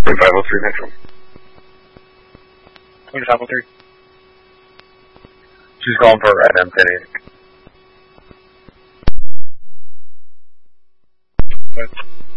503 Metro. 503. She's calling for Adam 10-8.